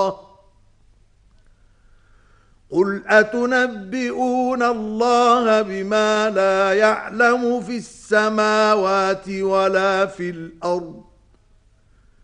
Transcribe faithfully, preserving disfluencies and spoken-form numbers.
قل أتنبئون الله بما لا يعلم في السماوات ولا في الأرض